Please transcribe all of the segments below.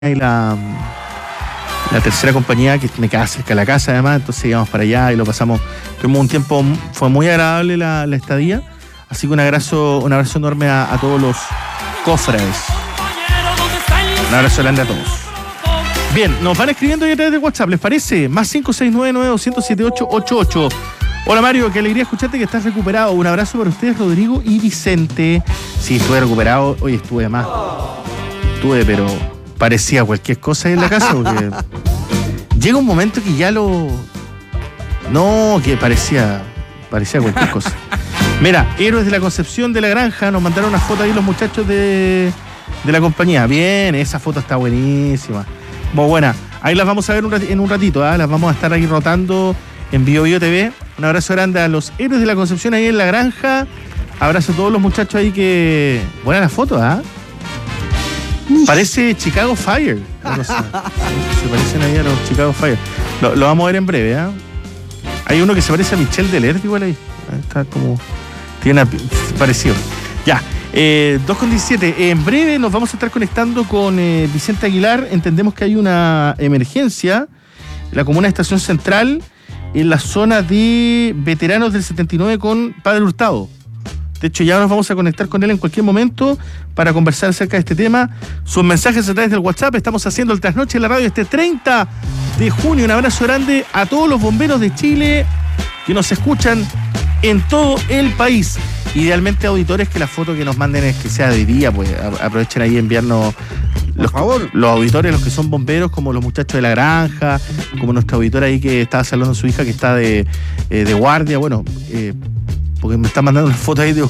y la tercera compañía, que me queda cerca de la casa además, entonces íbamos para allá y lo pasamos. Tuvimos un tiempo, fue muy agradable la estadía, así que un abrazo enorme a todos los cofrades. Un abrazo grande a todos. Bien, nos van escribiendo ya a través de WhatsApp, ¿les parece? Más 569-900-7888. Hola Mario, qué alegría escucharte que estás recuperado. Un abrazo para ustedes, Rodrigo y Vicente. Sí, estuve recuperado, hoy estuve más. Pero parecía cualquier cosa ahí en la casa, porque llega un momento que ya que parecía cualquier cosa. Mira, Héroes de la Concepción de la Granja, nos mandaron una foto ahí los muchachos de la compañía. Bien, esa foto está buenísima. Muy buena. Ahí las vamos a ver en un ratito, ¿eh? Las vamos a estar ahí rotando en BioBio TV. Un abrazo grande a los Héroes de la Concepción ahí en la Granja. Abrazo a todos los muchachos ahí que... Buena la foto, ¿ah? Parece Chicago Fire. No sé. Se parecen ahí a los Chicago Fire. Lo vamos a ver en breve, ¿eh? Hay uno que se parece a Michel Delert igual ahí. Está como... Tiene parecido. Ya. 2:17. En breve nos vamos a estar conectando con Vicente Aguilar. Entendemos que hay una emergencia en la comuna de Estación Central, en la zona de veteranos del 79 con Padre Hurtado. De hecho, ya nos vamos a conectar con él en cualquier momento para conversar acerca de este tema. Sus mensajes a través del WhatsApp. Estamos haciendo el Trasnoche en la radio este 30 de junio. Un abrazo grande a todos los bomberos de Chile que nos escuchan en todo el país. Idealmente, auditores, que la foto que nos manden es que sea de día, pues aprovechen ahí y enviarnos los auditores, los que son bomberos, como los muchachos de la granja, como nuestra auditora ahí que estaba saludando a su hija que está de guardia. Bueno, porque me está mandando una foto ahí de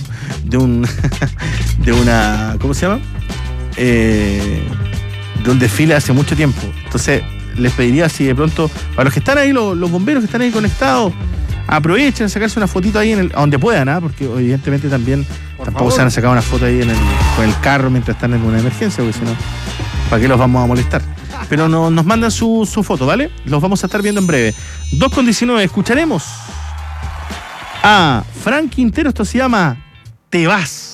una, ¿cómo se llama? De un desfile hace mucho tiempo. Entonces, les pediría si de pronto, para los que están ahí, los bomberos que están ahí conectados, aprovechen a sacarse una fotito ahí a donde puedan, ¿eh? Porque evidentemente también tampoco se van a sacar una foto ahí con el carro mientras están en una emergencia, porque si no, ¿para qué los vamos a molestar? Pero nos mandan su foto, ¿vale? Los vamos a estar viendo en breve. 2:19, escucharemos a Frank Quintero, esto se llama Te Vas.